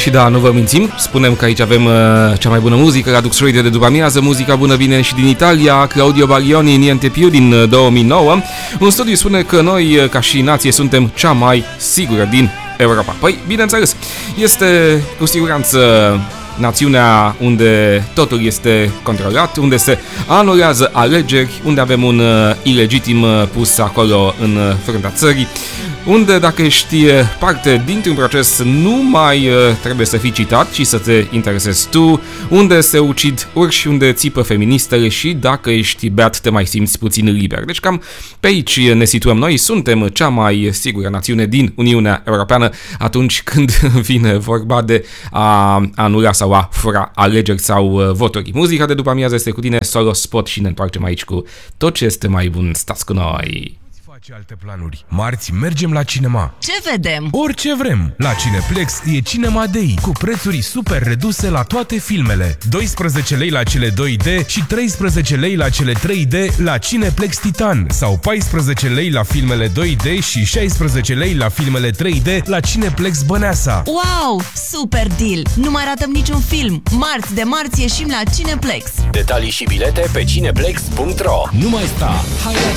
Și da, nu vă mințim, spunem că aici avem cea mai bună muzică la Dux Radio de după amiază. Muzica bună vine și din Italia, Claudio Baglioni, Niente Più din 2009. Un studiu spune că noi, ca și nație, suntem cea mai sigură din Europa. Păi, bineînțeles, este cu siguranță națiunea unde totul este controlat, unde se anulează alegeri, unde avem un ilegitim pus acolo în fruntea țării, unde dacă ești parte dintr-un proces nu mai trebuie să fii citat, ci să te interesezi tu, unde se ucid urși, unde țipă feministele și dacă ești beat te mai simți puțin liber. Deci cam pe aici ne situăm noi, suntem cea mai sigură națiune din Uniunea Europeană atunci când vine vorba de a anula sau a fura alegeri sau voturi. Muzica de după amiază este cu tine, Solo Spot, și ne întoarcem aici cu tot ce este mai bun. Stați cu noi! Ce alte planuri? Marți mergem la cinema. Ce vedem? Orice vrem. La Cineplex e Cinema Day, cu prețuri super reduse la toate filmele. 12 lei la cele 2D și 13 lei la cele 3D la Cineplex Titan, sau 14 lei la filmele 2D și 16 lei la filmele 3D la Cineplex Băneasa. Wow! Super deal! Nu mai ratăm niciun film. Marți de marți ieșim la Cineplex. Detalii și bilete pe cineplex.ro. Nu mai sta! Hai la